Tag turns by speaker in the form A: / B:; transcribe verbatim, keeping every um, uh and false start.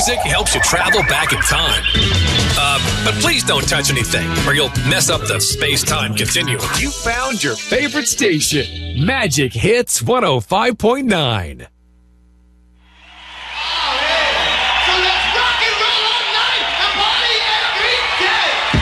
A: music helps you travel back in time. Uh, but please don't touch anything, or you'll mess up the space-time continuum.
B: You found your favorite station. Magic Hits one oh five point nine.